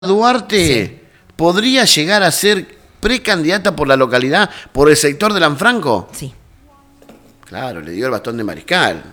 Duarte podría llegar a ser precandidata por la localidad, por el sector de Lanfranco. Sí. Claro, le dio el bastón de mariscal.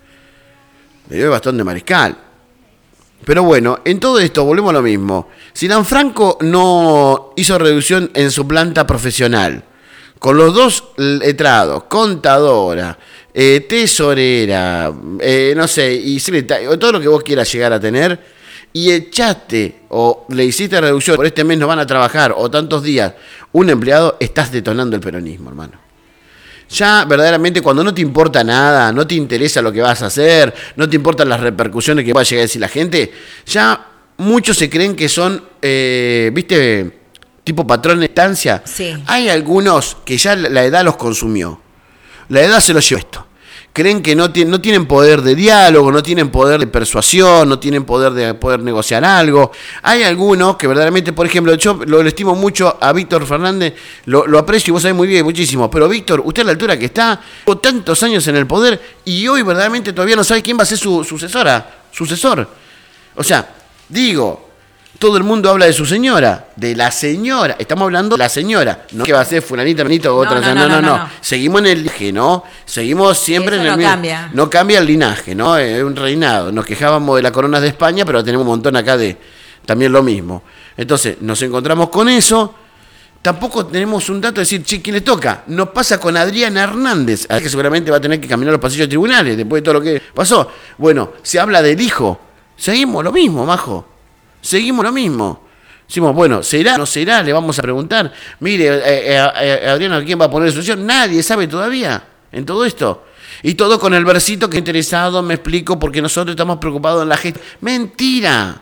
Le dio el bastón de mariscal. Pero bueno, en todo esto volvemos a lo mismo. Si Lanfranco no hizo reducción en su planta profesional, con los dos letrados, contadora, tesorera, no sé, y todo lo que vos quieras llegar a tener, y echaste o le hiciste reducción, por este mes no van a trabajar, o tantos días, un empleado, estás detonando el peronismo, hermano. Ya verdaderamente cuando no te importa nada, no te interesa lo que vas a hacer, no te importan las repercusiones que va a llegar a decir la gente, ya muchos se creen que son, ¿viste? Tipo patrón de estancia. Sí. Hay algunos que ya la edad los consumió. La edad se los llevó esto. Creen que no tienen poder de diálogo, no tienen poder de persuasión, no tienen poder de poder negociar algo. Hay algunos que verdaderamente, por ejemplo, yo lo estimo mucho a Víctor Fernández, lo aprecio y vos sabés muy bien, muchísimo. Pero Víctor, usted a la altura que está, tuvo tantos años en el poder y hoy verdaderamente todavía no sabe quién va a ser su sucesor. O sea, digo, todo el mundo habla de su señora, de la señora. Estamos hablando de la señora. No que va a ser fulanita, menito o otra. No. Seguimos en el linaje, ¿no? Seguimos siempre eso en el no mismo. Cambia. No cambia el linaje, ¿no? Es un reinado. Nos quejábamos de las coronas de España, pero tenemos un montón acá de también lo mismo. Entonces, nos encontramos con eso. Tampoco tenemos un dato de decir, che, ¿quién le toca? Nos pasa con Adriana Hernández, que seguramente va a tener que caminar los pasillos de tribunales después de todo lo que pasó. Bueno, se habla del hijo. Seguimos lo mismo, majo. Seguimos lo mismo. Decimos, bueno, ¿será o no será? Le vamos a preguntar. Mire, Adriana, ¿quién va a poner solución? Nadie sabe todavía en todo esto. Y todo con el versito que interesado me explico porque nosotros estamos preocupados en la gente. Mentira.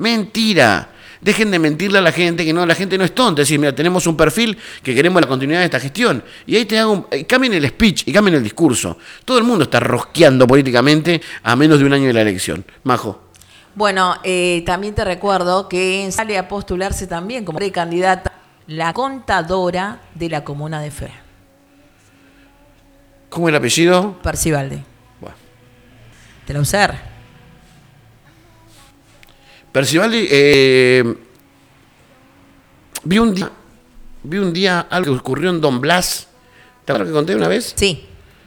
Dejen de mentirle a la gente, que no, la gente no es tonta. Es decir, mira, tenemos un perfil que queremos la continuidad de esta gestión. Y ahí cambien el speech y cambien el discurso. Todo el mundo está rosqueando políticamente a menos de un año de la elección. Majo. Bueno, también te recuerdo que sale a postularse también como precandidata la contadora de la comuna de Fe. ¿Cómo es el apellido? Percivalde. Bueno. ¿Te la usar? Percivalde, vi un día algo que ocurrió en Don Blas. ¿Te acuerdas lo que conté una vez? Sí.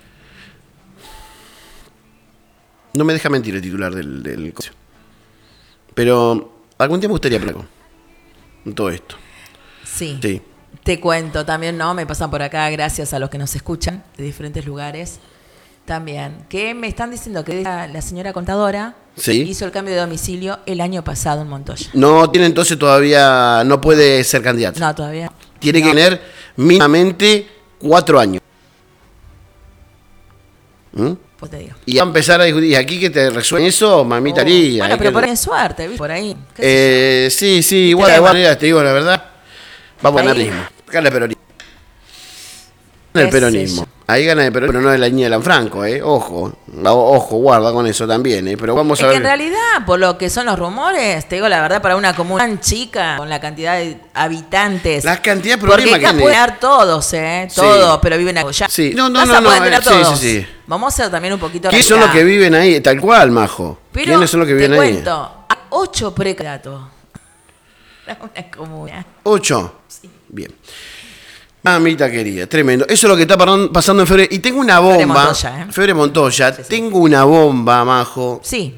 No me deja mentir el titular del pero algún día me gustaría hablar con todo esto. Sí. Sí. Te cuento también, ¿no? Me pasan por acá, gracias a los que nos escuchan de diferentes lugares. También, que me están diciendo que la señora contadora hizo el cambio de domicilio el año pasado en Montoya. No tiene entonces todavía, no puede ser candidata. No, todavía. Tiene que tener mínimamente 4 años. Pues te digo. Y va a empezar a discutir, ¿y aquí que te resuene eso, mamita haría? Bueno, pero por ahí suerte, ¿viste? Por ahí. Sí, igual, te digo la verdad. Vamos a ganar peronismo. Gana el peronismo. El peronismo. Ahí gana el peronismo, pero no de la niña de Lanfranco, Ojo, guarda con eso también, Pero vamos a ver. Que en realidad, por lo que son los rumores, te digo la verdad, para una comuna tan chica, con la cantidad de habitantes. La cantidad de problemas que acá pueden tener todos, Todos, pero viven allá. Sí, no. Sí. Vamos a ser también un poquito. ¿Quiénes son los que viven ahí? Tal cual, majo. Pero ¿Quiénes son los que viven ahí? Te cuento, 8 precandidatos. Una comuna. 8. Sí. Bien. Mamita querida, tremendo. Eso es lo que está pasando en febrero. Y tengo una bomba. Febre Montoya. Sí. Tengo una bomba, majo. Sí.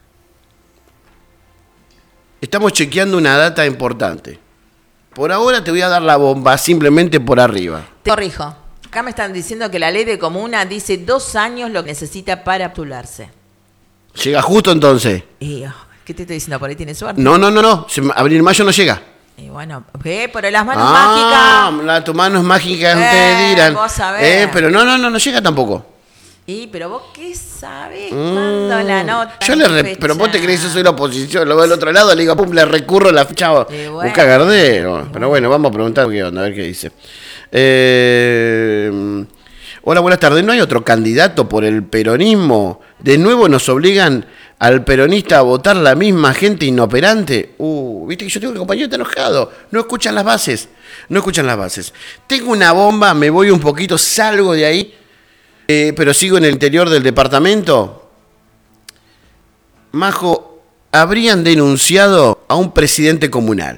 Estamos chequeando una data importante. Por ahora te voy a dar la bomba, simplemente por arriba. Te corrijo. Acá me están diciendo que la ley de comuna dice 2 años lo que necesita para postularse. ¿Llega justo entonces? ¿Qué te estoy diciendo? ¿Por ahí tienes suerte? No. Abril-mayo no llega. Y bueno, pero las manos mágicas. Tu mano es mágica, ustedes dirán. Vos sabés. Pero no llega tampoco. Pero vos qué sabés cuando la nota. Pero vos te crees que yo soy la oposición, lo veo del otro lado, le digo, le recurro la ficha. Busca Gardero. Pero bueno, vamos a preguntar qué onda, a ver qué dice. Hola, buenas tardes. ¿No hay otro candidato por el peronismo? ¿De nuevo nos obligan al peronista a votar la misma gente inoperante? Viste que yo tengo un compañero que está enojado. No escuchan las bases. Tengo una bomba, me voy un poquito, salgo de ahí, pero sigo en el interior del departamento. Majo, habrían denunciado a un presidente comunal.